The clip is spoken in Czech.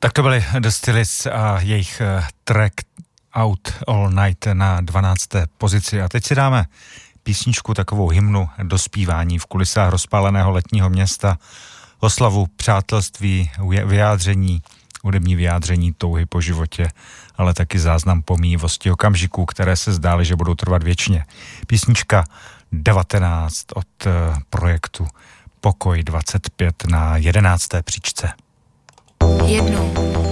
Tak to byly The Stillys a jejich track Out All Night na 12. pozici. A teď si dáme písničku, takovou hymnu do zpívání v kulisách rozpáleného letního města, oslavu přátelství, vyjádření, hudební vyjádření touhy po životě, ale taky záznam pomíjivosti okamžiků, které se zdály, že budou trvat věčně. Písnička 19 od projektu Pokoj 25 na 11. příčce. Jednou